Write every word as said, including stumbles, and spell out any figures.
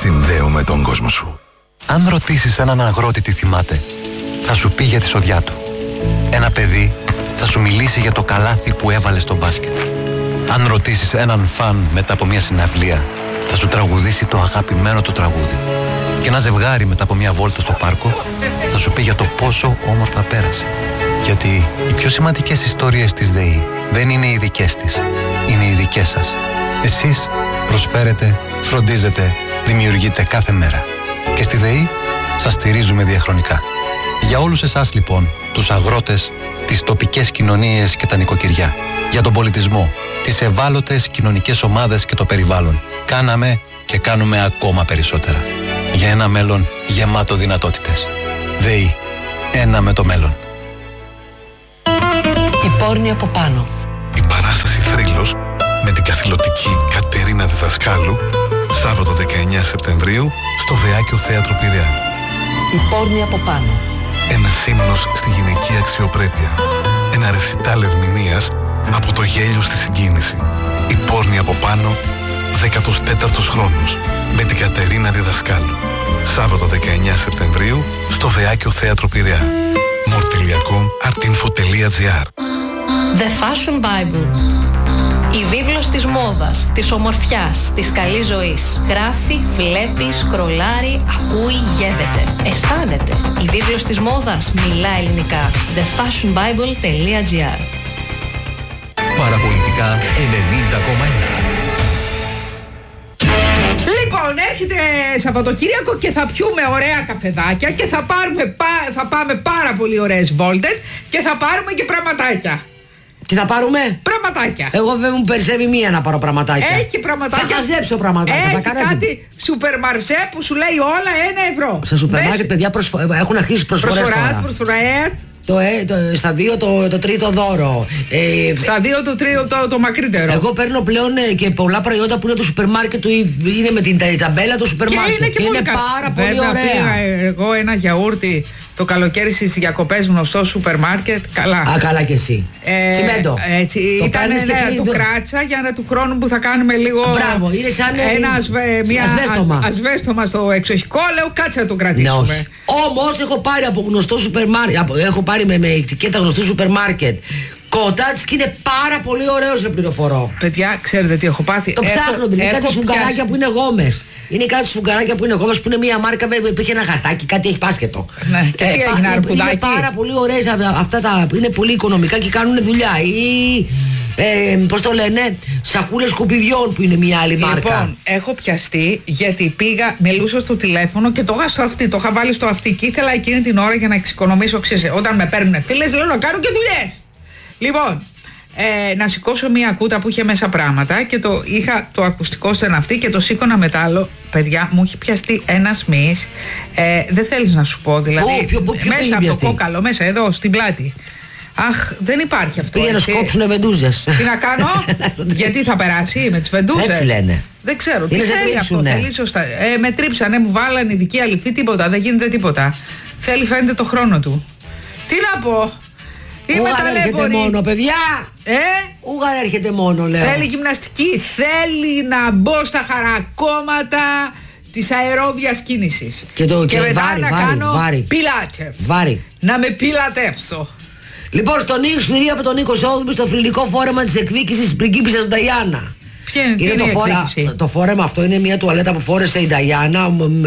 συνδέουμε τον κόσμο σου. Αν ρωτήσεις έναν αγρότη τι θυμάται, θα σου πει για τη σοδιά του. Ένα παιδί θα σου μιλήσει για το καλάθι που έβαλε στο μπάσκετ. Αν ρωτήσεις έναν φαν μετά από μια συναυλία, θα σου τραγουδήσει το αγαπημένο του τραγούδι. Και ένα ζευγάρι μετά από μια βόλτα στο πάρκο θα σου πει για το πόσο όμορφα πέρασε. Γιατί οι πιο σημαντικές ιστορίες της ΔΕΗ δεν είναι οι δικές της, είναι οι δικές σας. Εσείς προσφέρετε, φροντίζετε, δημιουργείτε κάθε μέρα. Και στη ΔΕΗ σας στηρίζουμε διαχρονικά. Για όλους εσάς λοιπόν, τους αγρότες, τις τοπικές κοινωνίες και τα νοικοκυριά, για τον πολιτισμό, τις ευάλωτες κοινωνικές ομάδες και το περιβάλλον, κάναμε και κάνουμε ακόμα περισσότερα. Για ένα μέλλον γεμάτο δυνατότητες. ΔΕΗ. Ένα με το μέλλον. Η πόρνη από πάνω. Η παράσταση Θρύλος με την καθηλωτική Κατερίνα Διδασκάλου, Σάββατο δεκαεννέα Σεπτεμβρίου στο Βεάκιο Θέατρο Πειραιά. Η πόρνη από πάνω. Ένα ύμνος στη γυναική αξιοπρέπεια. Ένα ρεσιτάλ ερμηνείας από το γέλιο στη συγκίνηση. Η πόρνη από πάνω, δέκατος τέταρτος χρόνος, με την Κατερίνα Διδασκάλου. Σάββατο δεκαεννέα Σεπτεμβρίου στο Βεάκιο Θέατρο Πειραιά. Μορτιλιακό artinfo τελεία gr. The Fashion Bible. Η βίβλος της μόδας, της ομορφιάς, της καλής ζωής. Γράφει, βλέπει, σκρολάρει, ακούει, γεύεται. Αισθάνεται. Η βίβλος της μόδας μιλά ελληνικά. the fashion bible τελεία gr. Παραπολιτικά ενενήντα κόμμα ένα. Λοιπόν, έρχεται Σαββατοκύριακο και θα πιούμε ωραία καφεδάκια και θα, πάρουμε, θα πάμε πάρα πολύ ωραίες βόλτες και θα πάρουμε και πραγματάκια. Τι θα πάρουμε? Πραγματάκια. Εγώ δεν μου περισσεύει μία να πάρω πραγματάκια. Έχει πραγματάκια. Θα χαζέψω πραγματάκια. Έχει θα καράζω. κάτι σούπερ μαρσέ που σου λέει όλα ένα ευρώ. Στα σούπερ μάρκετ, παιδιά, προσφο... έχουν αρχίσει προσφορές τώρα. Προσφορές. Το, ε, το, στα δύο το, το τρίτο δώρο. Ε, στα δύο το τρίτο το, το μακρύτερο. Εγώ παίρνω πλέον ε, και πολλά προϊόντα που είναι το σούπερ μάρκετ του, είναι με την ταμπέλα του σούπερ μάρκετ. Είναι, και και είναι κα... πάρα Βέβαια, πολύ ωραία. Πήγα εγώ ένα γιαούρτι το καλοκαίρι στις διακοπές γνωστό σούπερ μάρκετ. Καλά. Α, καλά κι εσύ. Ε, Τσιμέντο. Έτσι, το ήταν ναι, το κράτσα για να του χρόνου που θα κάνουμε λίγο. Μπράβο, είναι σαν ένα ασβε, μια ασβέστομα. ασ, ασβέστομα στο εξοχικό. Λέω κάτσε να το κρατήσουμε. Ναι, όμως έχω πάρει από γνωστό σούπερ μάρκετ. Έχω πάρει με, με ετικέτα γνωστού σούπερ μάρκετ. Κοτάτς και είναι πάρα πολύ ωραίο σε πληροφορώ. Παιδιά, ξέρετε τι έχω πάθει. Το ψάχνω, είναι κάτι σφουγγαράκια πιάσει. Που είναι γόμες. Είναι κάτι σφουγγαράκια που είναι γόμες, που είναι μια μάρκα που έχει ένα γατάκι, κάτι έχει πάσχετο. Ναι, και τι έγινε, αρκουδάκι. Είναι πάρα πολύ ωραίες αυτά τα. Είναι πολύ οικονομικά και κάνουν δουλειά. Ή. Ε, πώς το λένε, σακούλες σκουπιδιών που είναι μια άλλη μάρκα. Λοιπόν, έχω πιαστεί γιατί πήγα, μιλούσα στο τηλέφωνο και το είχα στο αυτί. Το είχα βάλει στο αυτί και ήθελα εκείνη την ώρα για να εξοικονομήσω. Ξέρεις, όταν με παίρνουν φίλες, λέω να κάνω και δουλειές. Λοιπόν, ε, να σηκώσω μια κούτα που είχε μέσα πράγματα και το είχα το ακουστικό στον αυτί και το σήκωνα μετάλλο. Παιδιά, μου έχει πιαστεί ένας μυς. Ε, δεν θέλεις να σου πω, δηλαδή. Πού, ποιο, ποιο, ποιο μέσα από το κόκαλο, μέσα εδώ στην πλάτη. Αχ, δεν υπάρχει αυτό. Πήγα να σκόψουνε βεντούζες. Τι να κάνω, γιατί θα περάσει με τις βεντούζες. Έτσι λένε. Δεν ξέρω, τι θέλει αυτό, θέλει σωστά. Ε, με τρίψανε, μου βάλανε ειδική αληφή, τίποτα, δεν γίνεται τίποτα. Θέλει, φαίνεται το χρόνο του. Τι να πω. Ούγαρ έρχεται μόνο, παιδιά. Ε? Ούγαρ έρχεται μόνο, λέω. Θέλει γυμναστική, θέλει να μπω στα χαρακόμματα της αερόβιας κίνησης. Και, το, και, και μετά βάρη, να βάρη, κάνω βάρη. πιλάτσεφ. Βάρη. Να με πιλατέψω. Λοιπόν, στον Νίκο Σφυρί από τον Νίκο Σόδουμη στο θρυλικό φόρεμα της εκδίκησης της πριγκίπισσας Νταϊάννα. Ποια είναι, είναι, είναι το, η φόρα, το φόρεμα αυτό είναι μια τουαλέτα που φόρεσε η Νταϊάννα